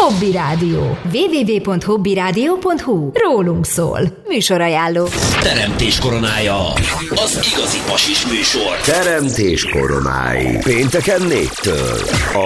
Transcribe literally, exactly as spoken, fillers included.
Hobby Rádió. double-u double-u double-u pont hobby rádió pont hu. Rólunk szól. Műsorajánló. Teremtés koronája. Az igazi pasis műsor. Teremtés koronái. Pénteken négytől. A